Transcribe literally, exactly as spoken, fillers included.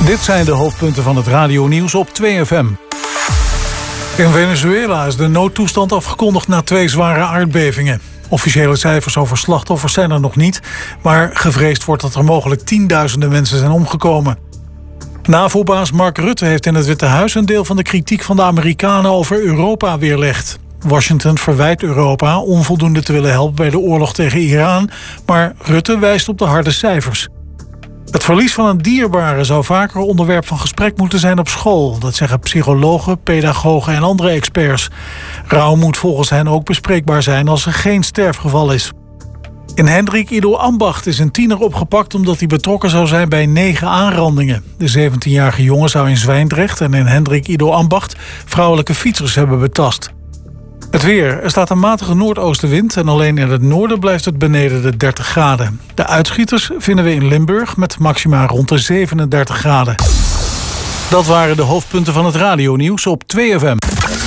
Dit zijn de hoofdpunten van het radionieuws op twee F M. In Venezuela is de noodtoestand afgekondigd na twee zware aardbevingen. Officiële cijfers over slachtoffers zijn er nog niet, maar gevreesd wordt dat er mogelijk tienduizenden mensen zijn omgekomen. NAVO-baas Mark Rutte heeft in het Witte Huis een deel van de kritiek van de Amerikanen over Europa weerlegd. Washington verwijt Europa onvoldoende te willen helpen bij de oorlog tegen Iran, maar Rutte wijst op de harde cijfers. Het verlies van een dierbare zou vaker onderwerp van gesprek moeten zijn op school. Dat zeggen psychologen, pedagogen en andere experts. Rouw moet volgens hen ook bespreekbaar zijn als er geen sterfgeval is. In Hendrik Ido Ambacht is een tiener opgepakt omdat hij betrokken zou zijn bij negen aanrandingen. De zeventienjarige jongen zou in Zwijndrecht en in Hendrik Ido Ambacht vrouwelijke fietsers hebben betast. Het weer. Er staat een matige noordoostenwind en alleen in het noorden blijft het beneden de dertig graden. De uitschieters vinden we in Limburg met maxima rond de zevenendertig graden. Dat waren de hoofdpunten van het radionieuws op twee F M.